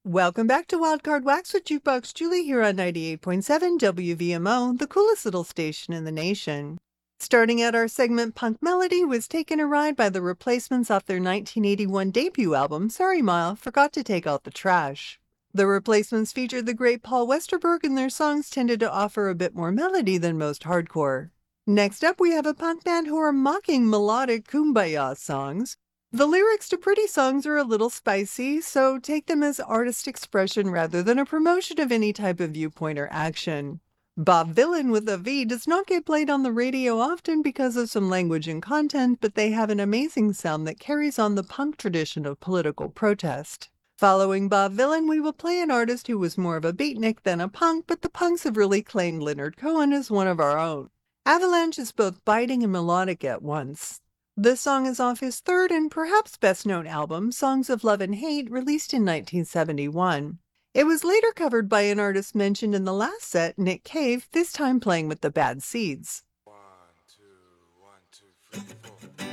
Welcome back to Wildcard Wax with Jukebox Julie here on 98.7 WVMO, the coolest little station in the nation. Starting out our segment, Punk Melody was taken a ride by the Replacements off their 1981 debut album, Sorry Ma, Forgot to Take Out the Trash. The Replacements featured the great Paul Westerberg, and their songs tended to offer a bit more melody than most hardcore. Next up, we have a punk band who are mocking melodic kumbaya songs. The lyrics to Pretty songs are a little spicy, so take them as artist expression rather than a promotion of any type of viewpoint or action. Bob Vylan with a V does not get played on the radio often because of some language and content, but they have an amazing sound that carries on the punk tradition of political protest. Following Bob Vylan, we will play an artist who was more of a beatnik than a punk, but the punks have really claimed Leonard Cohen as one of our own. Avalanche is both biting and melodic at once. This song is off his third and perhaps best-known album, Songs of Love and Hate, released in 1971. It was later covered by an artist mentioned in the last set, Nick Cave, this time playing with the Bad Seeds.